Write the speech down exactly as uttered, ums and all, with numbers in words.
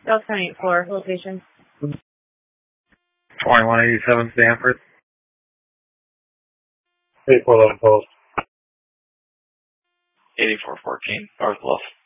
South ten eighty-four, location. twenty-one eighty-seven Stanford. eighty-four eleven Post. eighty-four fourteen, North Bluff.